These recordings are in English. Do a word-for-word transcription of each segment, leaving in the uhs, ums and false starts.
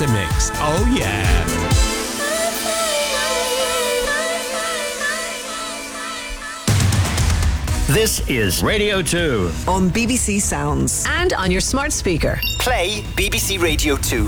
Manchester mix. Oh yeah. This is Radio two on B B C Sounds and on your smart speaker. Play B B C Radio two.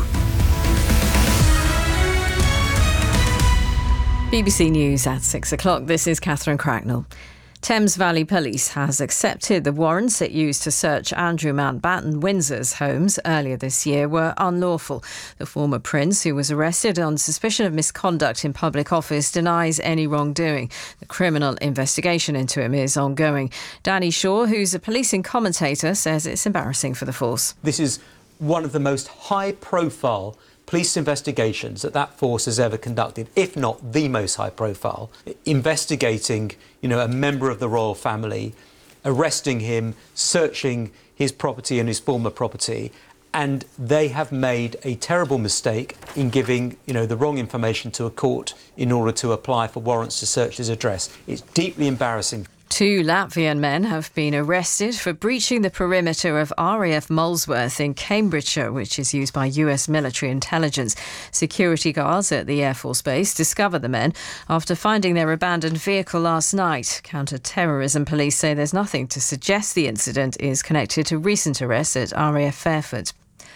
B B C News at six o'clock. This is Catherine Cracknell. Thames Valley Police has accepted the warrants it used to search Andrew Mountbatten Windsor's homes earlier this year were unlawful. The former prince, who was arrested on suspicion of misconduct in public office, denies any wrongdoing. The criminal investigation into him is ongoing. Danny Shaw, who's a policing commentator, says it's embarrassing for the force. This is one of the most high-profile police investigations that that force has ever conducted, if not the most high profile, investigating, you know, a member of the royal family, arresting him, searching his property and his former property, and they have made a terrible mistake in giving, you know, the wrong information to a court in order to apply for warrants to search his address. It's deeply embarrassing. Two Latvian men have been arrested for breaching the perimeter of R A F Molesworth in Cambridgeshire, which is used by U S military intelligence. Security guards at the Air Force Base discovered the men after finding their abandoned vehicle last night. Counter-terrorism police say there's nothing to suggest the incident is connected to recent arrests at R A F Fairford.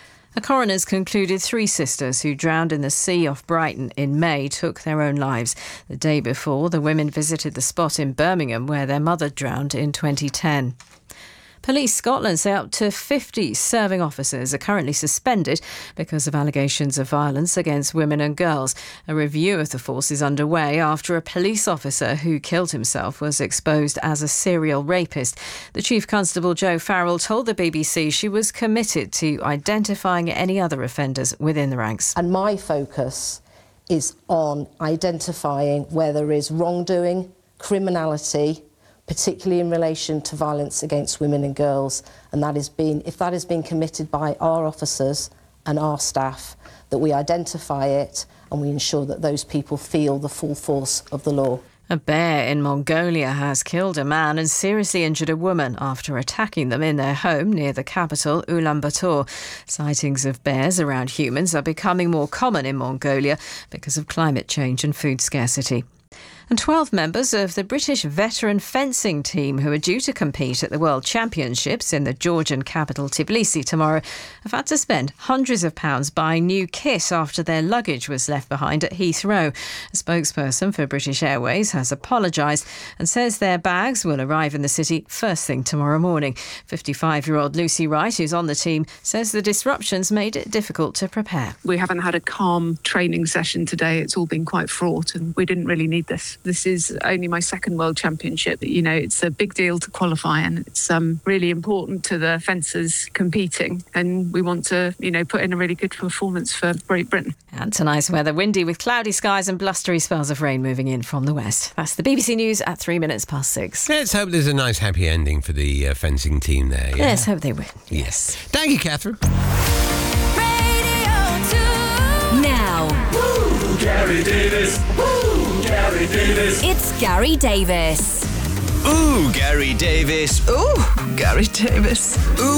A coroner's concluded three sisters who drowned in the sea off Brighton in May took their own lives. The day before, the women visited the spot in Birmingham where their mother drowned in twenty ten. Police Scotland say up to fifty serving officers are currently suspended because of allegations of violence against women and girls. A review of the force is underway after a police officer who killed himself was exposed as a serial rapist. The Chief Constable Jo Farrell told the B B C she was committed to identifying any other offenders within the ranks. And my focus is on identifying where there is wrongdoing, criminality, particularly in relation to violence against women and girls, and that is being, if that is being committed by our officers and our staff, that we identify it and we ensure that those people feel the full force of the law. A bear in Mongolia has killed a man and seriously injured a woman after attacking them in their home near the capital, Ulaanbaatar. Sightings of bears around humans are becoming more common in Mongolia because of climate change and food scarcity. And twelve members of the British veteran fencing team who are due to compete at the World Championships in the Georgian capital Tbilisi tomorrow have had to spend hundreds of pounds buying new kit after their luggage was left behind at Heathrow. A spokesperson for British Airways has apologised and says their bags will arrive in the city first thing tomorrow morning. fifty-five-year-old Lucy Wright, who's on the team, says the disruptions made it difficult to prepare. We haven't had a calm training session today. It's all been quite fraught and we didn't really need this. This is only my second World Championship. You know, it's a big deal to qualify and it's um, really important to the fencers competing. And we want to, you know, put in a really good performance for Great Britain. And tonight's weather, windy with cloudy skies and blustery spells of rain moving in from the west. That's the B B C News at three minutes past six. Let's hope there's a nice happy ending for the uh, fencing team there. Yeah? Let's hope they win. Yes. Thank you, Catherine. Now. Woo, Gary Davis. Woo, Gary Davis. It's Gary Davis. Ooh, Gary Davis. Ooh, Gary Davis. Ooh.